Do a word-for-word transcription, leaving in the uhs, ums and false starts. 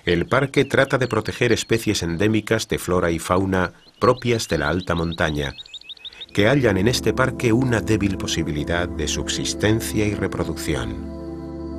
El parque trata de proteger especies endémicas de flora y fauna propias de la alta montaña, que hallan en este parque una débil posibilidad de subsistencia y reproducción.